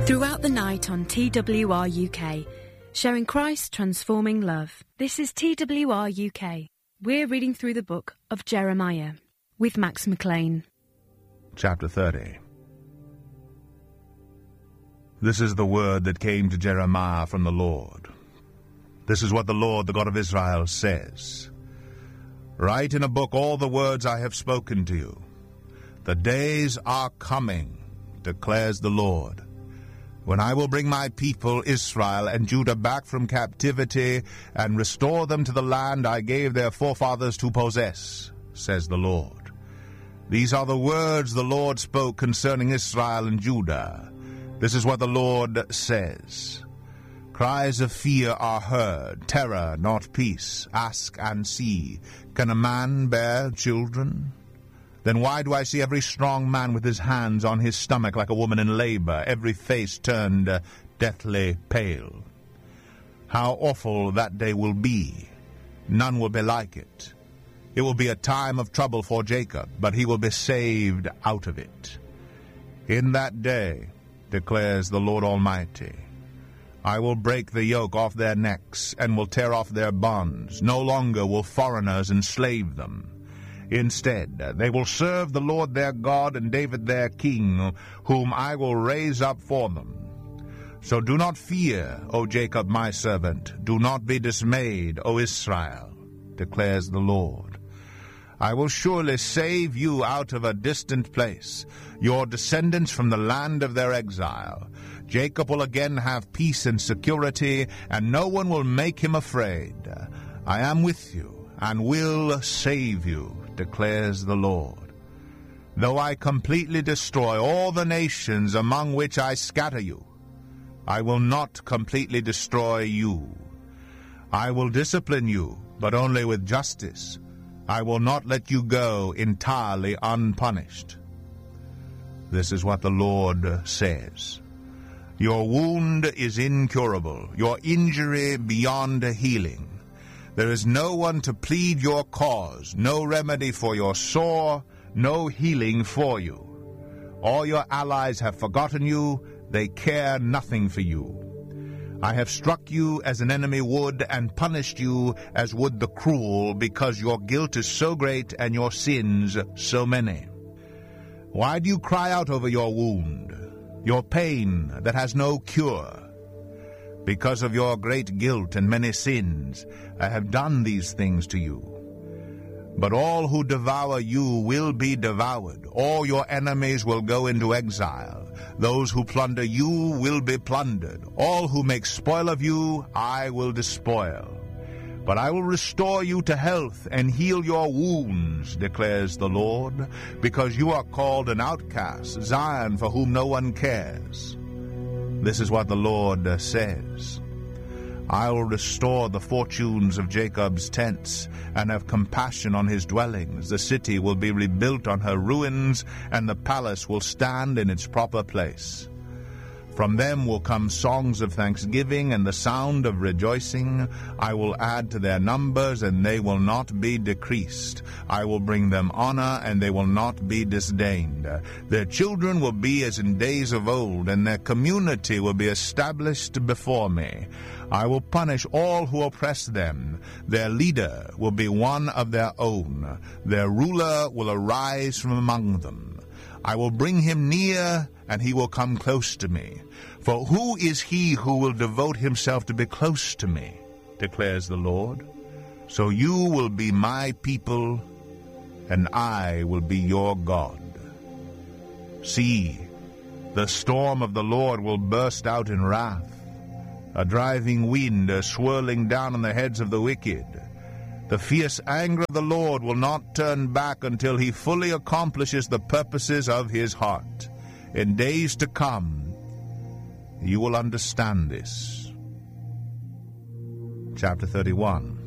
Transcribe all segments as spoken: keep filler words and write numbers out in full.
Throughout the night on T W R U K, sharing Christ transforming love. This is T W R U K. We're reading through the book of Jeremiah with Max McLean. Chapter thirty. This is the word that came to Jeremiah from the Lord. This is what the Lord, the God of Israel, says. Write in a book all the words I have spoken to you. The days are coming, declares the Lord, when I will bring my people Israel and Judah back from captivity and restore them to the land I gave their forefathers to possess, says the Lord. These are the words the Lord spoke concerning Israel and Judah. This is what the Lord says. Cries of fear are heard, terror, not peace. Ask and see. Can a man bear children? Then why do I see every strong man with his hands on his stomach like a woman in labor, every face turned uh, deathly pale? How awful that day will be! None will be like it. It will be a time of trouble for Jacob, but he will be saved out of it. In that day, declares the Lord Almighty, I will break the yoke off their necks and will tear off their bonds. No longer will foreigners enslave them. Instead, they will serve the Lord their God and David their king, whom I will raise up for them. So do not fear, O Jacob my servant. Do not be dismayed, O Israel, declares the Lord. I will surely save you out of a distant place, your descendants from the land of their exile. Jacob will again have peace and security, and no one will make him afraid. I am with you and will save you, declares the Lord. Though I completely destroy all the nations among which I scatter you, I will not completely destroy you. I will discipline you, but only with justice. I will not let you go entirely unpunished. This is what the Lord says. Your wound is incurable, your injury beyond healing. There is no one to plead your cause, no remedy for your sore, no healing for you. All your allies have forgotten you, they care nothing for you. I have struck you as an enemy would and punished you as would the cruel, because your guilt is so great and your sins so many. Why do you cry out over your wound, your pain that has no cure? Because of your great guilt and many sins, I have done these things to you. But all who devour you will be devoured. All your enemies will go into exile. Those who plunder you will be plundered. All who make spoil of you, I will despoil. But I will restore you to health and heal your wounds, declares the Lord, because you are called an outcast, Zion, for whom no one cares. This is what the Lord says. I will restore the fortunes of Jacob's tents and have compassion on his dwellings. The city will be rebuilt on her ruins, and the palace will stand in its proper place. From them will come songs of thanksgiving and the sound of rejoicing. I will add to their numbers, and they will not be decreased. I will bring them honor, and they will not be disdained. Their children will be as in days of old, and their community will be established before me. I will punish all who oppress them. Their leader will be one of their own. Their ruler will arise from among them. I will bring him near, and he will come close to me. For who is he who will devote himself to be close to me, declares the Lord? So you will be my people, and I will be your God. See, the storm of the Lord will burst out in wrath, a driving wind a swirling down on the heads of the wicked. The fierce anger of the Lord will not turn back until he fully accomplishes the purposes of his heart. In days to come, you will understand this. Chapter thirty-one.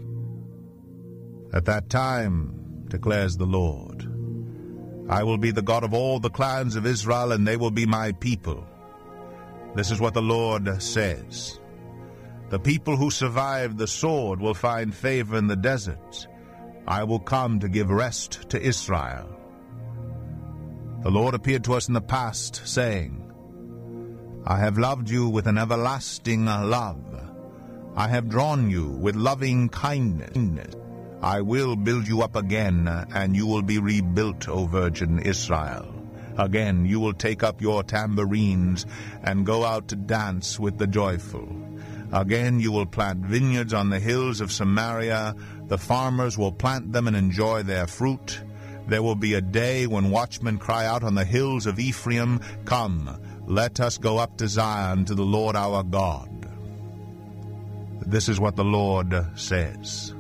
At that time, declares the Lord, I will be the God of all the clans of Israel, and they will be my people. This is what the Lord says. The people who survived the sword will find favor in the desert. I will come to give rest to Israel. The Lord appeared to us in the past, saying, I have loved you with an everlasting love. I have drawn you with loving kindness. I will build you up again, and you will be rebuilt, O Virgin Israel. Again you will take up your tambourines and go out to dance with the joyful. Again you will plant vineyards on the hills of Samaria. The farmers will plant them and enjoy their fruit. There will be a day when watchmen cry out on the hills of Ephraim, "Come, let us go up to Zion, to the Lord our God." This is what the Lord says.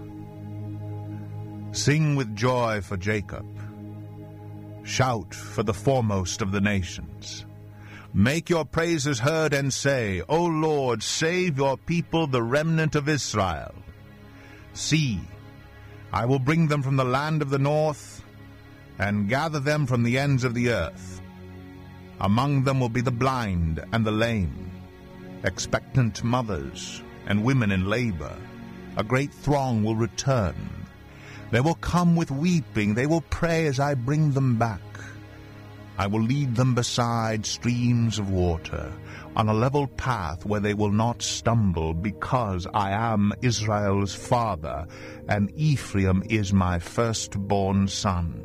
Sing with joy for Jacob. Shout for the foremost of the nations. Make your praises heard and say, "O Lord, save your people, the remnant of Israel." See, I will bring them from the land of the north and gather them from the ends of the earth. Among them will be the blind and the lame, expectant mothers and women in labor. A great throng will return. They will come with weeping. They will pray as I bring them back. I will lead them beside streams of water, on a level path where they will not stumble, because I am Israel's father, and Ephraim is my firstborn son.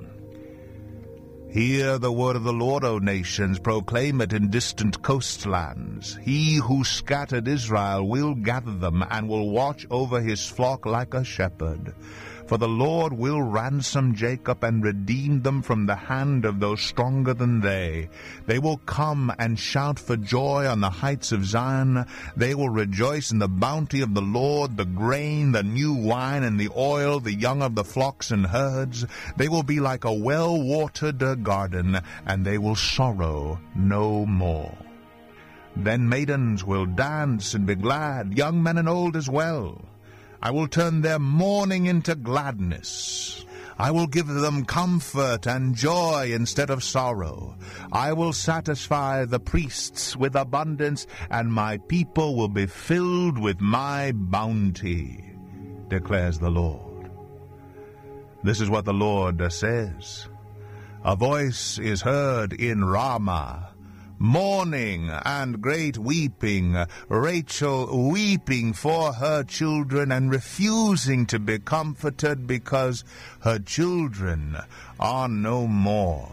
Hear the word of the Lord, O nations, proclaim it in distant coastlands. He who scattered Israel will gather them, and will watch over his flock like a shepherd. For the Lord will ransom Jacob and redeem them from the hand of those stronger than they. They will come and shout for joy on the heights of Zion. They will rejoice in the bounty of the Lord, the grain, the new wine, and the oil, the young of the flocks and herds. They will be like a well-watered garden, and they will sorrow no more. Then maidens will dance and be glad, young men and old as well. I will turn their mourning into gladness. I will give them comfort and joy instead of sorrow. I will satisfy the priests with abundance, and my people will be filled with my bounty, declares the Lord. This is what the Lord says. A voice is heard in Ramah, mourning and great weeping, Rachel weeping for her children and refusing to be comforted because her children are no more.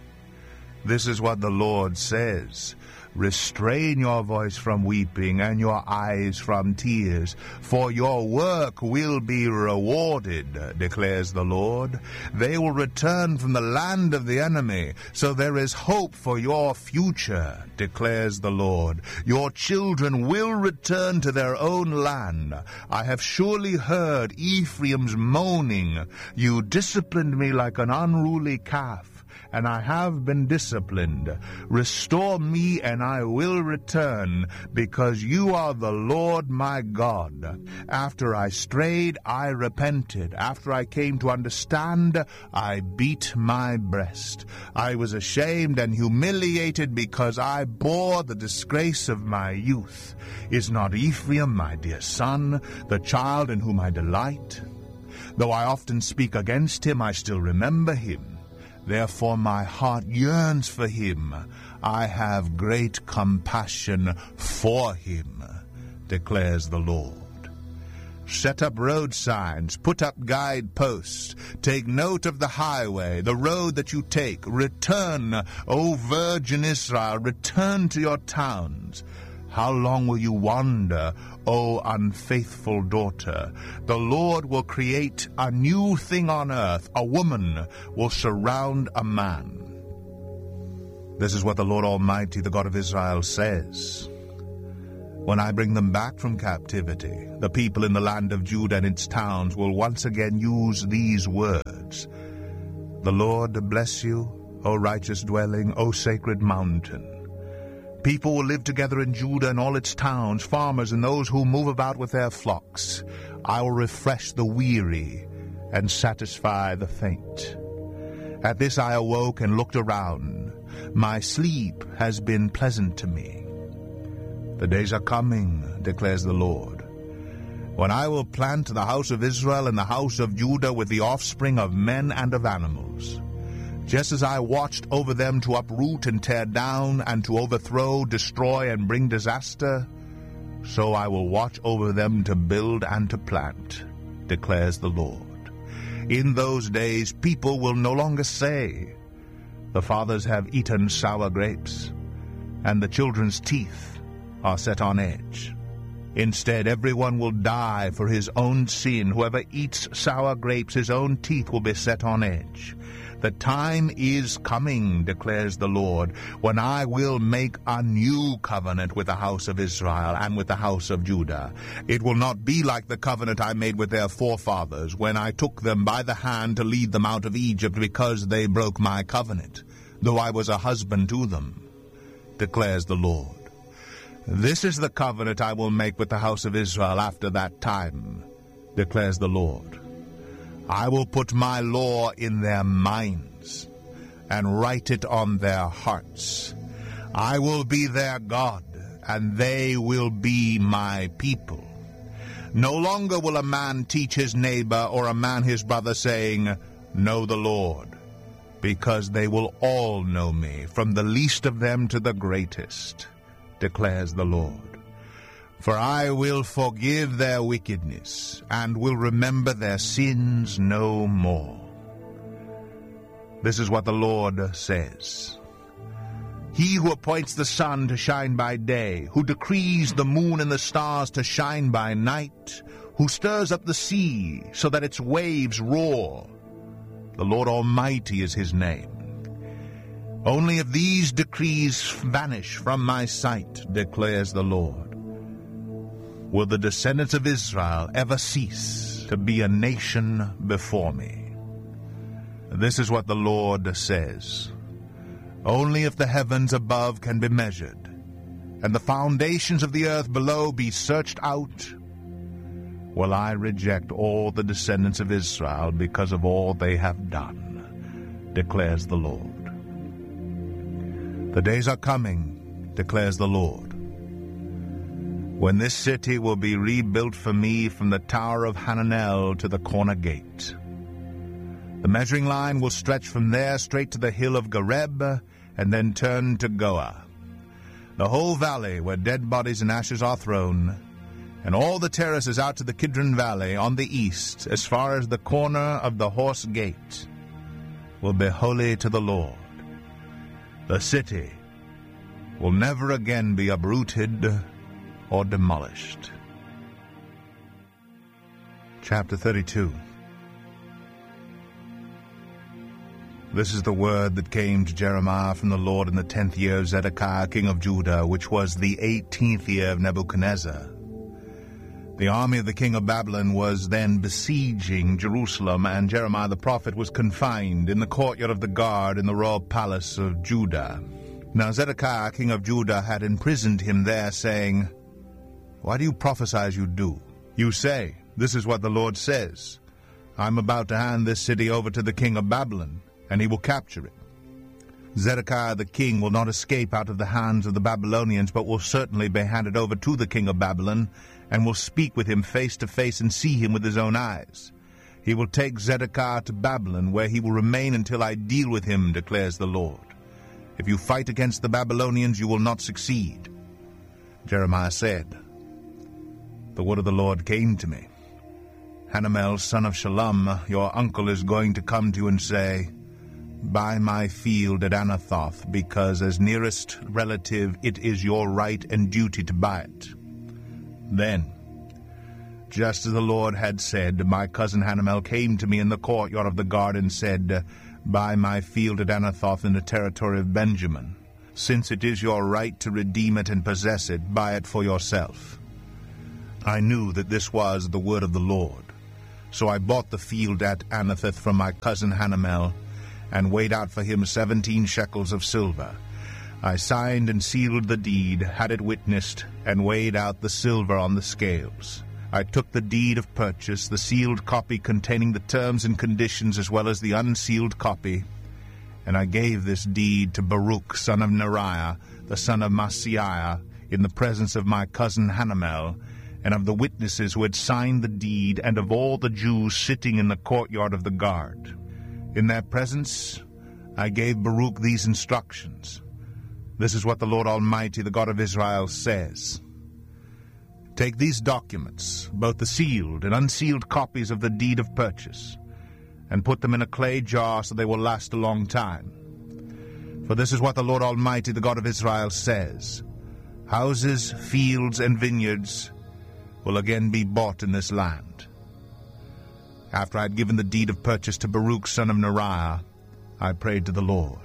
This is what the Lord says. Restrain your voice from weeping and your eyes from tears, for your work will be rewarded, declares the Lord. They will return from the land of the enemy, so there is hope for your future, declares the Lord. Your children will return to their own land. I have surely heard Ephraim's moaning. You disciplined me like an unruly calf, and I have been disciplined. Restore me, and I will return, because you are the Lord my God. After I strayed, I repented. After I came to understand, I beat my breast. I was ashamed and humiliated because I bore the disgrace of my youth. Is not Ephraim my dear son, the child in whom I delight? Though I often speak against him, I still remember him. Therefore my heart yearns for him. I have great compassion for him, declares the Lord. Set up road signs, put up guideposts, take note of the highway, the road that you take. Return, O Virgin Israel, return to your towns. How long will you wander, O unfaithful daughter? The Lord will create a new thing on earth. A woman will surround a man. This is what the Lord Almighty, the God of Israel, says. When I bring them back from captivity, the people in the land of Judah and its towns will once again use these words. The Lord bless you, O righteous dwelling, O sacred mountain. People will live together in Judah and all its towns, farmers and those who move about with their flocks. I will refresh the weary and satisfy the faint. At this I awoke and looked around. My sleep has been pleasant to me. The days are coming, declares the Lord, when I will plant the house of Israel and the house of Judah with the offspring of men and of animals. Just as I watched over them to uproot and tear down, and to overthrow, destroy, and bring disaster, so I will watch over them to build and to plant, declares the Lord. In those days people will no longer say, the fathers have eaten sour grapes, and the children's teeth are set on edge. Instead, everyone will die for his own sin. Whoever eats sour grapes, his own teeth will be set on edge. The time is coming, declares the Lord, when I will make a new covenant with the house of Israel and with the house of Judah. It will not be like the covenant I made with their forefathers when I took them by the hand to lead them out of Egypt, because they broke my covenant, though I was a husband to them, declares the Lord. This is the covenant I will make with the house of Israel after that time, declares the Lord. I will put my law in their minds and write it on their hearts. I will be their God, and they will be my people. No longer will a man teach his neighbor or a man his brother, saying, Know the Lord, because they will all know me, from the least of them to the greatest, declares the Lord. For I will forgive their wickedness, and will remember their sins no more. This is what the Lord says. He who appoints the sun to shine by day, who decrees the moon and the stars to shine by night, who stirs up the sea so that its waves roar. The Lord Almighty is his name. Only if these decrees vanish from my sight, declares the Lord, will the descendants of Israel ever cease to be a nation before me. This is what the Lord says. Only if the heavens above can be measured, and the foundations of the earth below be searched out, will I reject all the descendants of Israel because of all they have done, declares the Lord. The days are coming, declares the Lord, when this city will be rebuilt for me from the tower of Hananel to the corner gate. The measuring line will stretch from there straight to the hill of Gareb, and then turn to Goah. The whole valley where dead bodies and ashes are thrown, and all the terraces out to the Kidron Valley on the east, as far as the corner of the Horse Gate, will be holy to the Lord. The city will never again be uprooted or demolished. Chapter thirty-two. This is the word that came to Jeremiah from the Lord in the tenth year of Zedekiah king of Judah, which was the eighteenth year of Nebuchadnezzar. The army of the king of Babylon was then besieging Jerusalem, and Jeremiah the prophet was confined in the courtyard of the guard in the royal palace of Judah. Now Zedekiah king of Judah had imprisoned him there, saying, Why do you prophesy as you do? You say, This is what the Lord says. I am about to hand this city over to the king of Babylon, and he will capture it. Zedekiah the king will not escape out of the hands of the Babylonians, but will certainly be handed over to the king of Babylon, and will speak with him face to face and see him with his own eyes. He will take Zedekiah to Babylon, where he will remain until I deal with him, declares the Lord. If you fight against the Babylonians, you will not succeed. Jeremiah said, The word of the Lord came to me. Hanamel, son of Shallum, your uncle, is going to come to you and say, Buy my field at Anathoth, because as nearest relative it is your right and duty to buy it. Then, just as the Lord had said, my cousin Hanamel came to me in the courtyard of the guard and said, Buy my field at Anathoth in the territory of Benjamin. Since it is your right to redeem it and possess it, buy it for yourself. I knew that this was the word of the Lord. So I bought the field at Anathoth from my cousin Hanamel, and weighed out for him seventeen shekels of silver. I signed and sealed the deed, had it witnessed, and weighed out the silver on the scales. I took the deed of purchase, the sealed copy containing the terms and conditions, as well as the unsealed copy, and I gave this deed to Baruch, son of Neriah, the son of Maaseiah, in the presence of my cousin Hanamel, and of the witnesses who had signed the deed, and of all the Jews sitting in the courtyard of the guard. In their presence I gave Baruch these instructions. This is what the Lord Almighty, the God of Israel, says. Take these documents, both the sealed and unsealed copies of the deed of purchase, and put them in a clay jar so they will last a long time. For this is what the Lord Almighty, the God of Israel, says. Houses, fields, and vineyards will again be bought in this land. After I had given the deed of purchase to Baruch, son of Neriah, I prayed to the Lord.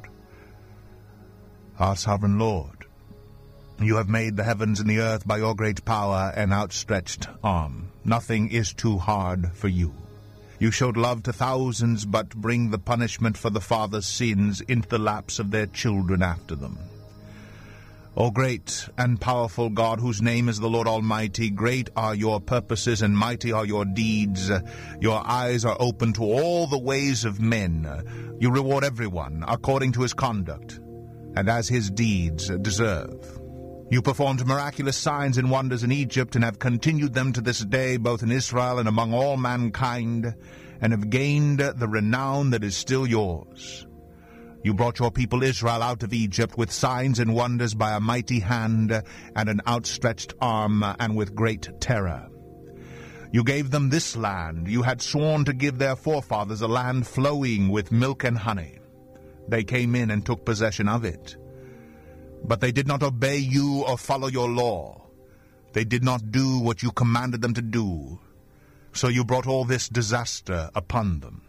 Our sovereign Lord, you have made the heavens and the earth by your great power and outstretched arm. Nothing is too hard for you. You showed love to thousands, but bring the punishment for the fathers' sins into the laps of their children after them. O great and powerful God, whose name is the Lord Almighty, great are your purposes and mighty are your deeds. Your eyes are open to all the ways of men. You reward everyone according to his conduct and as his deeds deserve. You performed miraculous signs and wonders in Egypt, and have continued them to this day, both in Israel and among all mankind, and have gained the renown that is still yours. You brought your people Israel out of Egypt with signs and wonders by a mighty hand and an outstretched arm, and with great terror. You gave them this land. You had sworn to give their forefathers a land flowing with milk and honey. They came in and took possession of it. But they did not obey you or follow your law. They did not do what you commanded them to do. So you brought all this disaster upon them.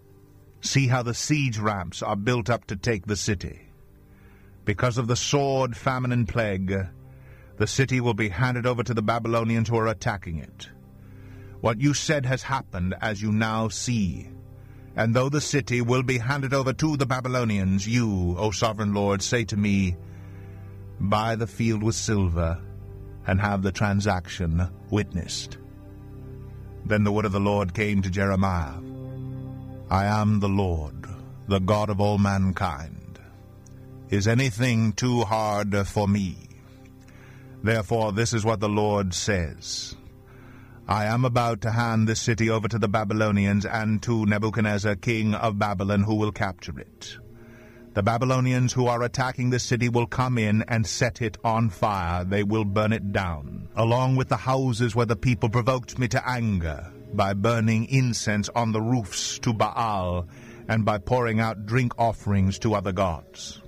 See how the siege ramps are built up to take the city. Because of the sword, famine, and plague, the city will be handed over to the Babylonians who are attacking it. What you said has happened, as you now see. And though the city will be handed over to the Babylonians, you, O sovereign Lord, say to me, buy the field with silver, and have the transaction witnessed. Then the word of the Lord came to Jeremiah. I am the Lord, the God of all mankind. Is anything too hard for me? Therefore this is what the Lord says. I am about to hand this city over to the Babylonians and to Nebuchadnezzar, king of Babylon, who will capture it. The Babylonians who are attacking the city will come in and set it on fire. They will burn it down, along with the houses where the people provoked me to anger, by burning incense on the roofs to Baal, and by pouring out drink offerings to other gods.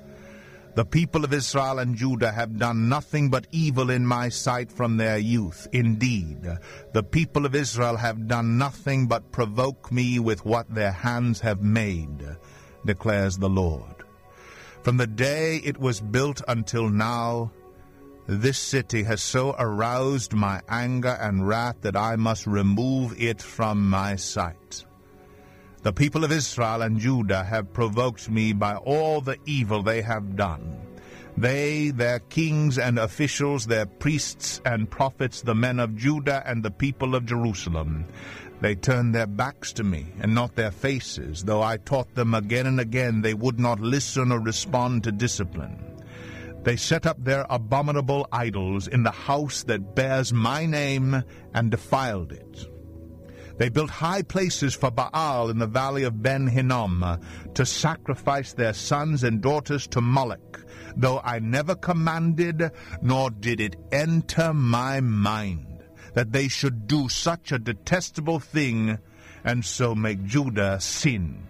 The people of Israel and Judah have done nothing but evil in my sight from their youth. Indeed, the people of Israel have done nothing but provoke me with what their hands have made, declares the Lord. From the day it was built until now, this city has so aroused my anger and wrath that I must remove it from my sight. The people of Israel and Judah have provoked me by all the evil they have done. They, their kings and officials, their priests and prophets, the men of Judah and the people of Jerusalem. They turned their backs to me, and not their faces. Though I taught them again and again, they would not listen or respond to discipline. They set up their abominable idols in the house that bears my name and defiled it. They built high places for Baal in the valley of Ben Hinnom to sacrifice their sons and daughters to Moloch, though I never commanded, nor did it enter my mind, that they should do such a detestable thing, and so make Judah sin.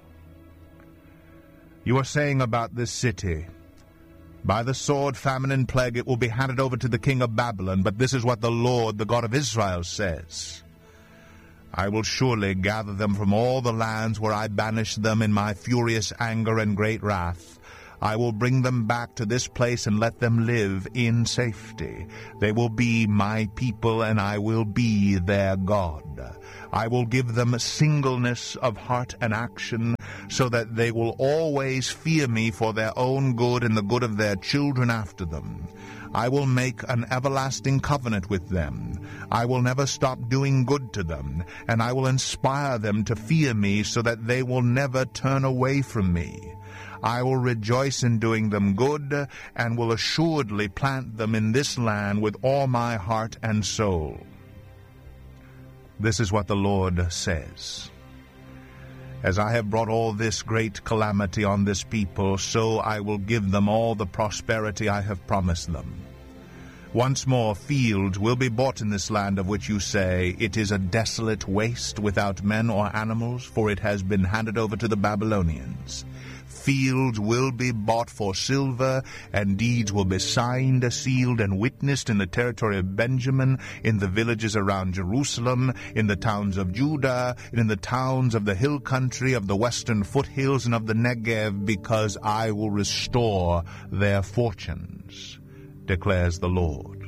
You are saying about this city, by the sword, famine, and plague it will be handed over to the king of Babylon, but this is what the Lord, the God of Israel, says. I will surely gather them from all the lands where I banished them in my furious anger and great wrath. I will bring them back to this place and let them live in safety. They will be my people, and I will be their God. I will give them singleness of heart and action, so that they will always fear me for their own good and the good of their children after them. I will make an everlasting covenant with them. I will never stop doing good to them, and I will inspire them to fear me, so that they will never turn away from me. I will rejoice in doing them good, and will assuredly plant them in this land with all my heart and soul. This is what the Lord says. As I have brought all this great calamity on this people, so I will give them all the prosperity I have promised them. Once more fields will be bought in this land of which you say, it is a desolate waste without men or animals, for it has been handed over to the Babylonians. Fields will be bought for silver, and deeds will be signed, sealed, and witnessed in the territory of Benjamin, in the villages around Jerusalem, in the towns of Judah, and in the towns of the hill country, of the western foothills, and of the Negev, because I will restore their fortunes, declares the Lord.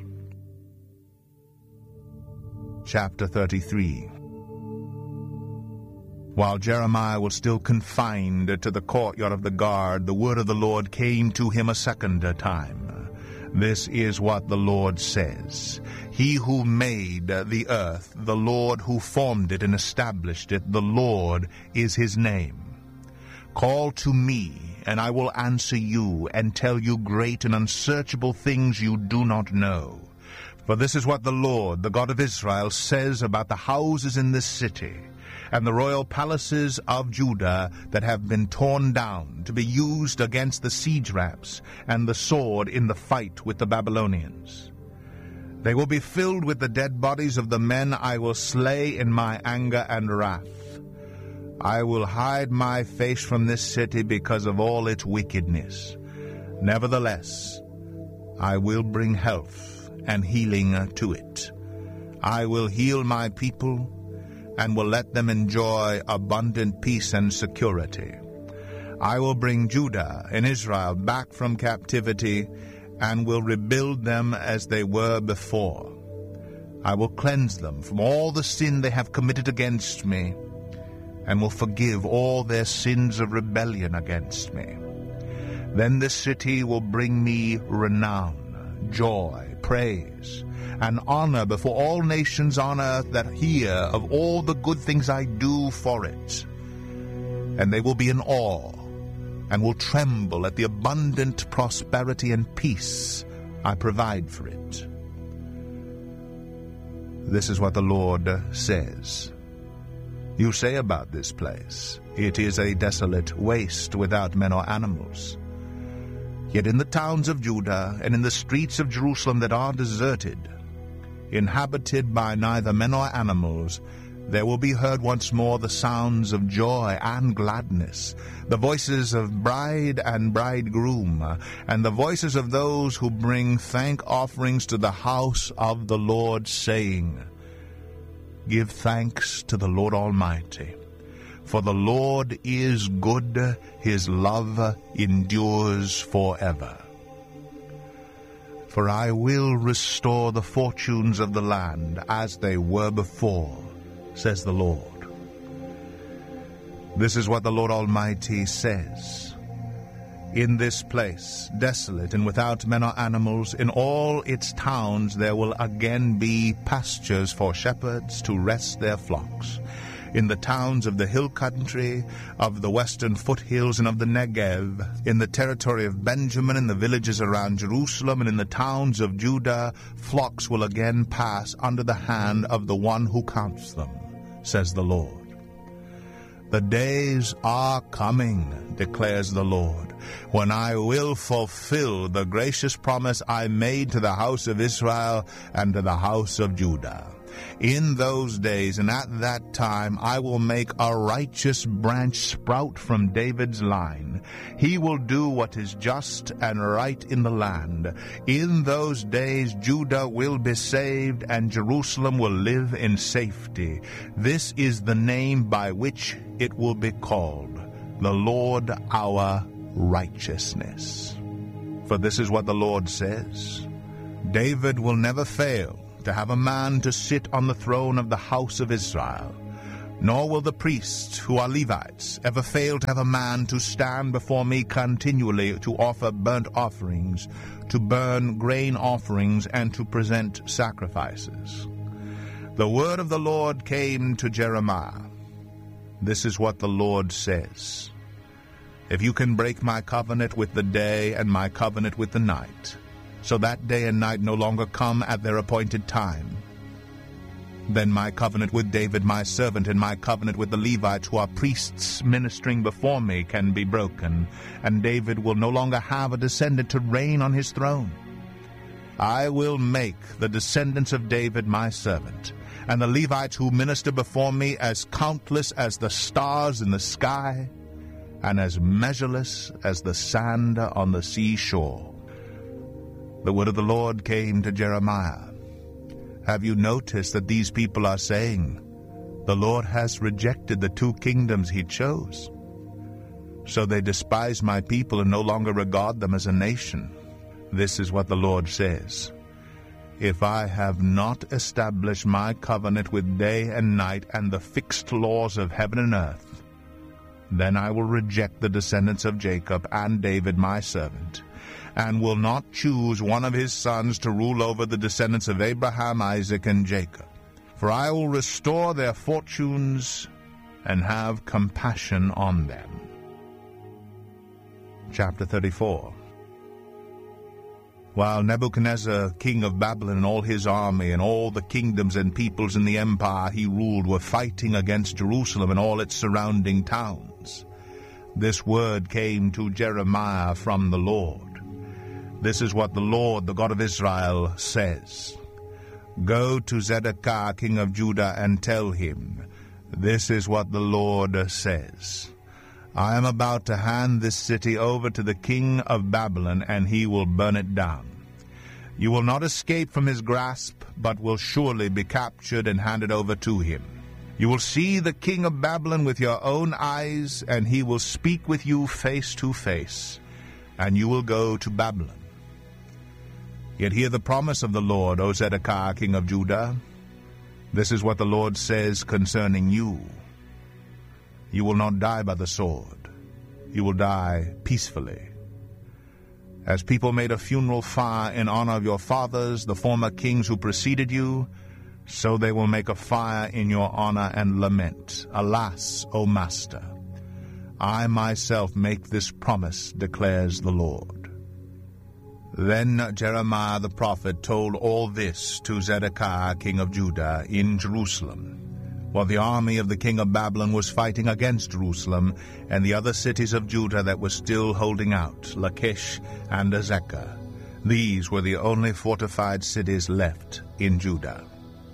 Chapter thirty-three. While Jeremiah was still confined to the courtyard of the guard, the word of the Lord came to him a second time. This is what the Lord says. He who made the earth, the Lord who formed it and established it, the Lord is his name. Call to me, and I will answer you, and tell you great and unsearchable things you do not know. For this is what the Lord, the God of Israel, says about the houses in this city, and the royal palaces of Judah that have been torn down to be used against the siege ramps and the sword in the fight with the Babylonians. They will be filled with the dead bodies of the men I will slay in my anger and wrath. I will hide my face from this city because of all its wickedness. Nevertheless, I will bring health and healing to it. I will heal my people and will let them enjoy abundant peace and security. I will bring Judah and Israel back from captivity and will rebuild them as they were before. I will cleanse them from all the sin they have committed against me and will forgive all their sins of rebellion against me. Then this city will bring me renown, joy, praise, and honor before all nations on earth that hear of all the good things I do for it. And they will be in awe, and will tremble at the abundant prosperity and peace I provide for it. This is what the Lord says. You say about this place, it is a desolate waste without men or animals. Yet in the towns of Judah and in the streets of Jerusalem that are deserted, inhabited by neither men nor animals, there will be heard once more the sounds of joy and gladness, the voices of bride and bridegroom, and the voices of those who bring thank offerings to the house of the Lord, saying, Give thanks to the Lord Almighty, for the Lord is good, his love endures forever. For I will restore the fortunes of the land as they were before, says the Lord. This is what the Lord Almighty says. In this place, desolate and without men or animals, in all its towns there will again be pastures for shepherds to rest their flocks. In the towns of the hill country, of the western foothills, and of the Negev, in the territory of Benjamin, in the villages around Jerusalem, and in the towns of Judah, flocks will again pass under the hand of the one who counts them, says the Lord. The days are coming, declares the Lord, when I will fulfill the gracious promise I made to the house of Israel and to the house of Judah. In those days and at that time I will make a righteous branch sprout from David's line. He will do what is just and right in the land. In those days Judah will be saved and Jerusalem will live in safety. This is the name by which it will be called, the Lord our righteousness. For this is what the Lord says, David will never fail to have a man to sit on the throne of the house of Israel, nor will the priests who are Levites ever fail to have a man to stand before me continually to offer burnt offerings, to burn grain offerings, and to present sacrifices. The word of the Lord came to Jeremiah. This is what the Lord says. If you can break my covenant with the day and my covenant with the night, so that day and night no longer come at their appointed time, Then my covenant with David my servant and my covenant with the Levites who are priests ministering before me can be broken, and David will no longer have a descendant to reign on his throne. I will make the descendants of David my servant, and the Levites who minister before me as countless as the stars in the sky, and as measureless as the sand on the seashore. The word of the Lord came to Jeremiah. Have you noticed that these people are saying, the Lord has rejected the two kingdoms he chose? So they despise my people and no longer regard them as a nation. This is what the Lord says. If I have not established my covenant with day and night and the fixed laws of heaven and earth, then I will reject the descendants of Jacob and David my servant, and will not choose one of his sons to rule over the descendants of Abraham, Isaac, and Jacob. For I will restore their fortunes and have compassion on them. Chapter thirty-four. While Nebuchadnezzar, king of Babylon, and all his army, and all the kingdoms and peoples in the empire he ruled were fighting against Jerusalem and all its surrounding towns, this word came to Jeremiah from the Lord. This is what the Lord, the God of Israel, says. Go to Zedekiah, king of Judah, and tell him, this is what the Lord says. I am about to hand this city over to the king of Babylon, and he will burn it down. You will not escape from his grasp, but will surely be captured and handed over to him. You will see the king of Babylon with your own eyes, and he will speak with you face to face, and you will go to Babylon. Yet hear the promise of the Lord, O Zedekiah, king of Judah. This is what the Lord says concerning you. You will not die by the sword. You will die peacefully. As people made a funeral fire in honor of your fathers, the former kings who preceded you, so they will make a fire in your honor and lament. Alas, O Master, I myself make this promise, declares the Lord. Then Jeremiah the prophet told all this to Zedekiah king of Judah in Jerusalem, while the army of the king of Babylon was fighting against Jerusalem and the other cities of Judah that were still holding out, Lachish and Azekah. These were the only fortified cities left in Judah.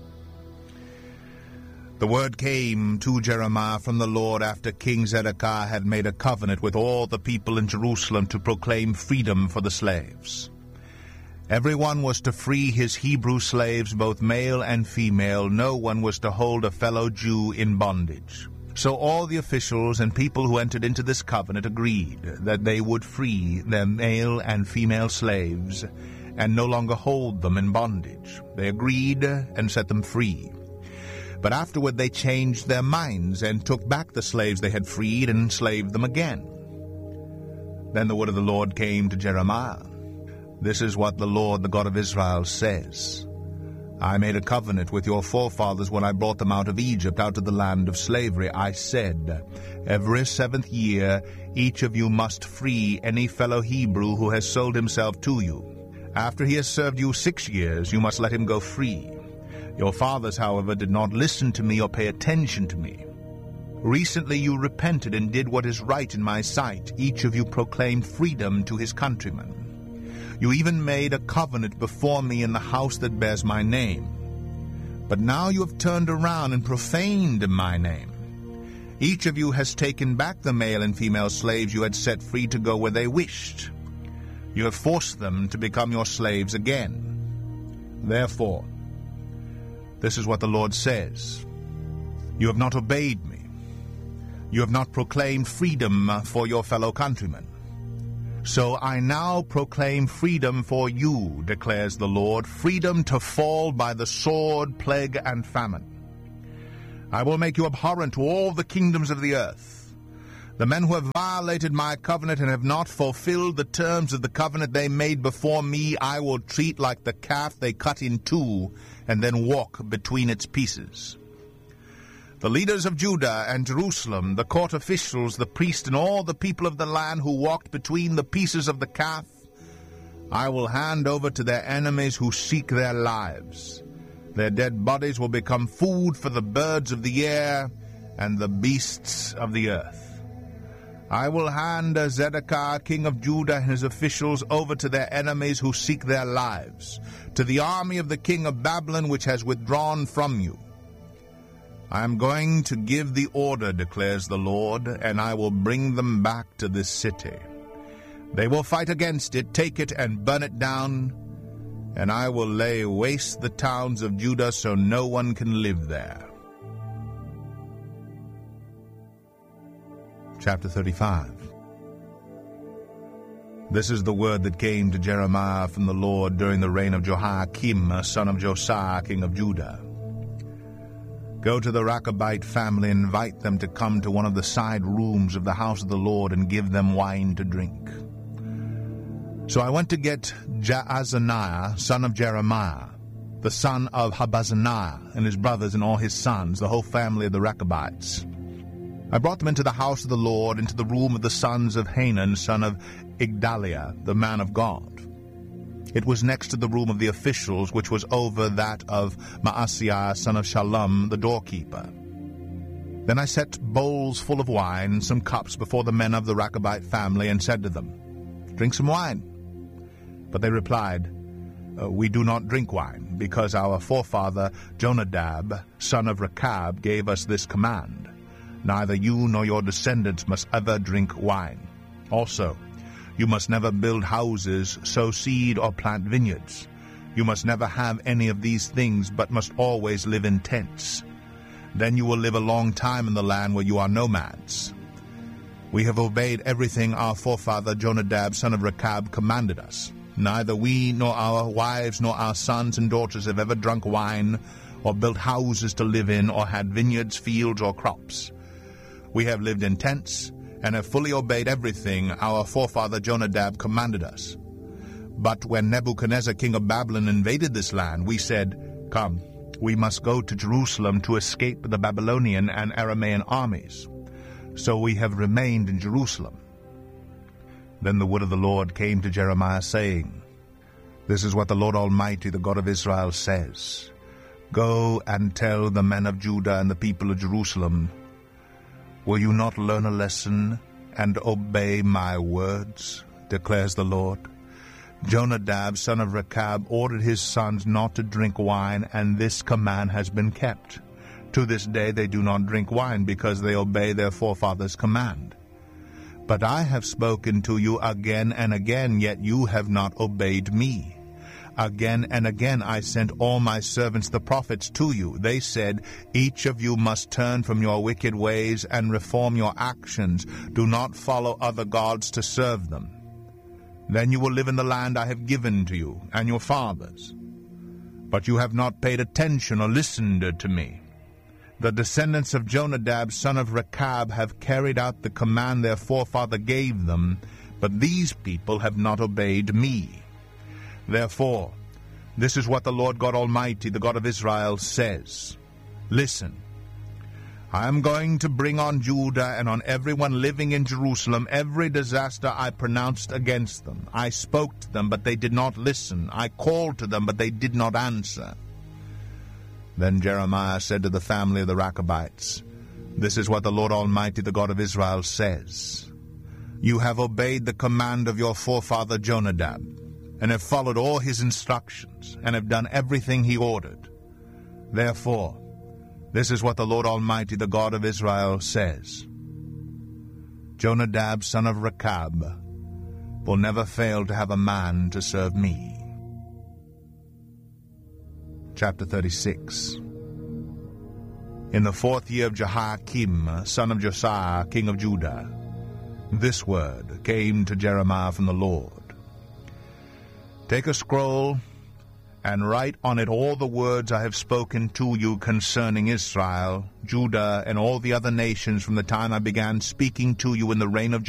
The word came to Jeremiah from the Lord after King Zedekiah had made a covenant with all the people in Jerusalem to proclaim freedom for the slaves. Everyone was to free his Hebrew slaves, both male and female. No one was to hold a fellow Jew in bondage. So all the officials and people who entered into this covenant agreed that they would free their male and female slaves and no longer hold them in bondage. They agreed and set them free. But afterward they changed their minds and took back the slaves they had freed and enslaved them again. Then the word of the Lord came to Jeremiah. This is what the Lord, the God of Israel, says. I made a covenant with your forefathers when I brought them out of Egypt, out of the land of slavery. I said, every seventh year each of you must free any fellow Hebrew who has sold himself to you. After he has served you six years, you must let him go free. Your fathers, however, did not listen to me or pay attention to me. Recently you repented and did what is right in my sight. Each of you proclaimed freedom to his countrymen. You even made a covenant before me in the house that bears my name. But now you have turned around and profaned my name. Each of you has taken back the male and female slaves you had set free to go where they wished. You have forced them to become your slaves again. Therefore, this is what the Lord says. You have not obeyed me. You have not proclaimed freedom for your fellow countrymen. So I now proclaim freedom for you, declares the Lord, freedom to fall by the sword, plague, and famine. I will make you abhorrent to all the kingdoms of the earth. The men who have violated my covenant and have not fulfilled the terms of the covenant they made before me, I will treat like the calf they cut in two and then walk between its pieces. The leaders of Judah and Jerusalem, the court officials, the priests, and all the people of the land who walked between the pieces of the calf, I will hand over to their enemies who seek their lives. Their dead bodies will become food for the birds of the air and the beasts of the earth. I will hand Zedekiah, king of Judah, and his officials over to their enemies who seek their lives, to the army of the king of Babylon, which has withdrawn from you. I am going to give the order, declares the Lord, and I will bring them back to this city. They will fight against it, take it, and burn it down, and I will lay waste the towns of Judah so no one can live there. Chapter thirty-five. This is the word that came to Jeremiah from the Lord during the reign of Jehoiakim, son of Josiah, king of Judah. Go to the Rechabite family and invite them to come to one of the side rooms of the house of the Lord and give them wine to drink. So I went to get Jaazaniah, son of Jeremiah, the son of Habazaniah, and his brothers and all his sons, the whole family of the Rechabites. I brought them into the house of the Lord, into the room of the sons of Hanan, son of Igdaliah, the man of God. It was next to the room of the officials, which was over that of Maaseiah, son of Shallum, the doorkeeper. Then I set bowls full of wine and some cups before the men of the Rechabite family, and said to them, "Drink some wine." But they replied, "We do not drink wine, because our forefather Jonadab, son of Rechab, gave us this command. Neither you nor your descendants must ever drink wine. Also, you must never build houses, sow seed, or plant vineyards. You must never have any of these things, but must always live in tents. Then you will live a long time in the land where you are nomads. We have obeyed everything our forefather Jonadab, son of Rechab, commanded us. Neither we nor our wives nor our sons and daughters have ever drunk wine, or built houses to live in, or had vineyards, fields, or crops. We have lived in tents, and have fully obeyed everything our forefather Jonadab commanded us. But when Nebuchadnezzar, king of Babylon, invaded this land, we said, 'Come, we must go to Jerusalem to escape the Babylonian and Aramean armies.' So we have remained in Jerusalem." Then the word of the Lord came to Jeremiah, saying, "This is what the Lord Almighty, the God of Israel, says. Go and tell the men of Judah and the people of Jerusalem, will you not learn a lesson and obey my words, declares the Lord? Jonadab, son of Rechab, ordered his sons not to drink wine, and this command has been kept. To this day they do not drink wine, because they obey their forefathers' command. But I have spoken to you again and again, yet you have not obeyed me. Again and again I sent all my servants the prophets to you. They said, 'Each of you must turn from your wicked ways and reform your actions. Do not follow other gods to serve them. Then you will live in the land I have given to you and your fathers.' But you have not paid attention or listened to me. The descendants of Jonadab, son of Rechab, have carried out the command their forefather gave them, but these people have not obeyed me. Therefore, this is what the Lord God Almighty, the God of Israel, says. Listen, I am going to bring on Judah and on everyone living in Jerusalem every disaster I pronounced against them. I spoke to them, but they did not listen. I called to them, but they did not answer." Then Jeremiah said to the family of the Rechabites, "This is what the Lord Almighty, the God of Israel, says. You have obeyed the command of your forefather Jonadab, and have followed all his instructions, and have done everything he ordered. Therefore, this is what the Lord Almighty, the God of Israel, says. Jonadab, son of Rechab, will never fail to have a man to serve me." Chapter thirty-six. In the fourth year of Jehoiakim, son of Josiah, king of Judah, this word came to Jeremiah from the Lord. "Take a scroll and write on it all the words I have spoken to you concerning Israel, Judah, and all the other nations from the time I began speaking to you in the reign of